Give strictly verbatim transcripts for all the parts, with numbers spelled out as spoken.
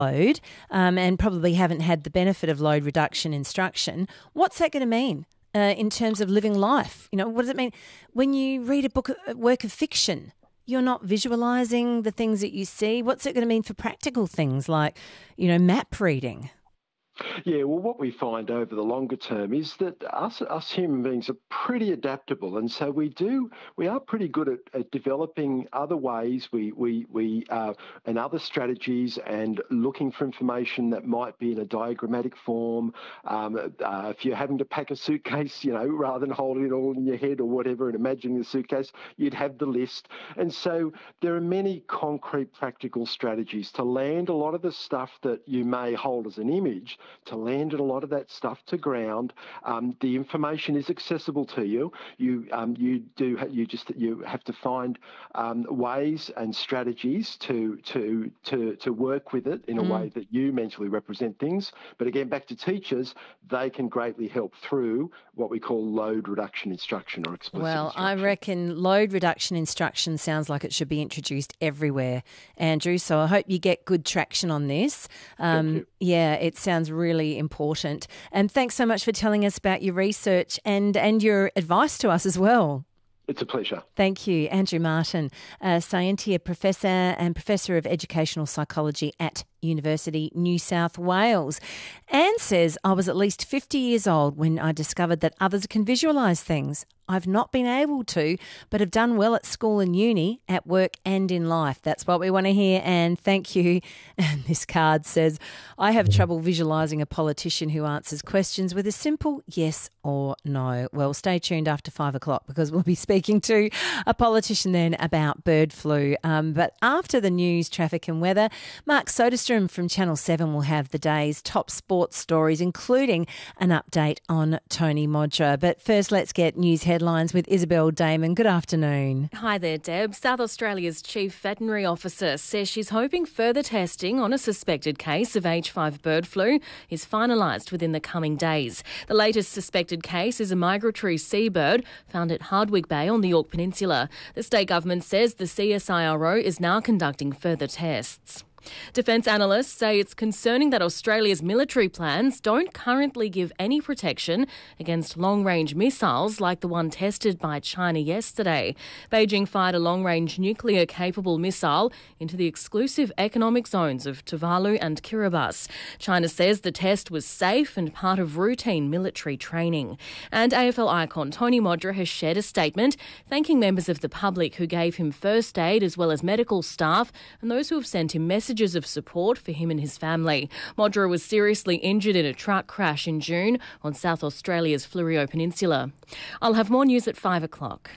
load um, and probably haven't had the benefit of load reduction instruction, what's that going to mean uh, in terms of living life? You know, what does it mean when you read a book, a work of fiction? You're not visualising the things that you see. What's it going to mean for practical things like, you know, map reading? Yeah, well, what we find over the longer term is that us us human beings are pretty adaptable, and so we do we are pretty good at, at developing other ways. We we we uh, and other strategies, and looking for information that might be in a diagrammatic form. Um, uh, if you're having to pack a suitcase, you know, rather than holding it all in your head or whatever, and imagining the suitcase, you'd have the list. And so there are many concrete, practical strategies to land a lot of the stuff that you may hold as an image, to land a lot of that stuff to ground. Um, the information is accessible to you. You um, you do you just you have to find um, ways and strategies to to to to work with it in a mm. way that you mentally represent things. But again, back to teachers, they can greatly help through what we call load reduction instruction or explicit well, instruction. I reckon load reduction instruction sounds like it should be introduced everywhere, Andrew. So I hope you get good traction on this. Um, Thank you. Yeah, it sounds really important. And thanks so much for telling us about your research and, and your advice to us as well. It's a pleasure. Thank you. Andrew Martin, a Scientia Professor and Professor of Educational Psychology at University New South Wales. Anne says, I was at least fifty years old when I discovered that others can visualise things. I've not been able to, but have done well at school and uni, at work and in life. That's what we want to hear, and thank you. And this card says, I have trouble visualising a politician who answers questions with a simple yes or no. Well, stay tuned after five o'clock because we'll be speaking to a politician then about bird flu. Um, but after the news, traffic and weather, Mark Soderstrom from Channel seven will have the day's top sports stories, including an update on Tony Modra. But first, let's get news headlines with Isabel Damon. Good afternoon. Hi there, Deb. South Australia's Chief Veterinary Officer says she's hoping further testing on a suspected case of H five bird flu is finalised within the coming days. The latest suspected case is a migratory seabird found at Hardwick Bay on the Yorke Peninsula. The state government says the C S I R O is now conducting further tests. Defence analysts say it's concerning that Australia's military plans don't currently give any protection against long-range missiles like the one tested by China yesterday. Beijing fired a long-range nuclear-capable missile into the exclusive economic zones of Tuvalu and Kiribati. China says the test was safe and part of routine military training. And A F L icon Tony Modra has shared a statement thanking members of the public who gave him first aid as well as medical staff and those who have sent him messages Messages of support for him and his family. Modra was seriously injured in a truck crash in June on South Australia's Fleurieu Peninsula. I'll have more news at five o'clock.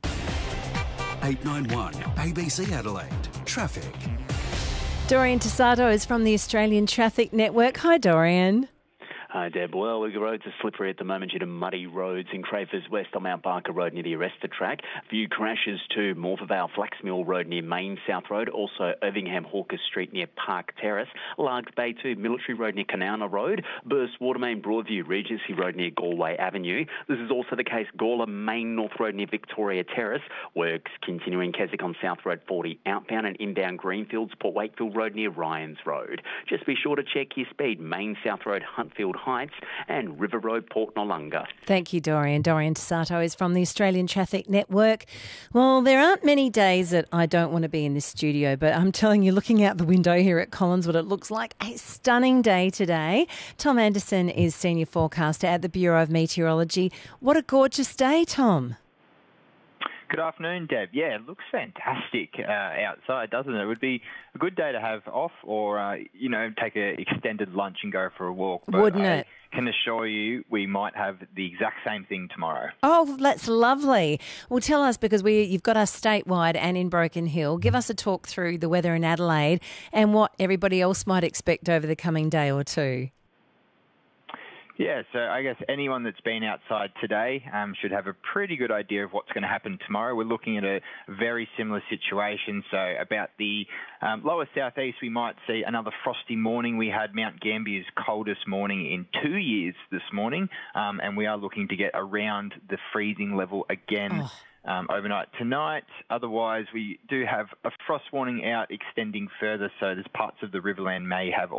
eight nine one A B C Adelaide. Traffic. Dorian Tasato is from the Australian Traffic Network. Hi, Dorian. Hi, Deb. Well, the roads are slippery at the moment due to muddy roads in Crafers West on Mount Barker Road near the Arrested Track. A few crashes to Morphettvale Flaxmill Road near Main South Road. Also Irvingham Hawkers Street near Park Terrace. Largs Bay to Military Road near Canowna Road. Burst Watermain Broadview Regency Road near Galway Avenue. This is also the case Gawler Main North Road near Victoria Terrace. Works continuing Keswick on South Road forty outbound and inbound Greenfields Port Wakefield Road near Ryans Road. Just be sure to check your speed. Main South Road Huntfield Heights and River Road, Port Noarlunga. Thank you, Dorian. Dorian Tasato is from the Australian Traffic Network. Well, there aren't many days that I don't want to be in this studio, but I'm telling you, looking out the window here at Collingwood, it looks like a stunning day today. Tom Anderson is Senior Forecaster at the Bureau of Meteorology. What a gorgeous day, Tom. Good afternoon, Deb. Yeah, it looks fantastic uh, outside, doesn't it? It would be a good day to have off or, uh, you know, take an extended lunch and go for a walk. But Wouldn't I it? can assure you we might have the exact same thing tomorrow. Oh, that's lovely. Well, tell us, because we you've got us statewide and in Broken Hill. Give us a talk through the weather in Adelaide and what everybody else might expect over the coming day or two. Yeah, so I guess anyone that's been outside today um, should have a pretty good idea of what's going to happen tomorrow. We're looking at a very similar situation. So about the um, lower southeast, we might see another frosty morning. We had Mount Gambier's coldest morning in two years this morning, um, and we are looking to get around the freezing level again. Oh. um, overnight tonight. Otherwise, we do have a frost warning out extending further, so there's parts of the Riverland may have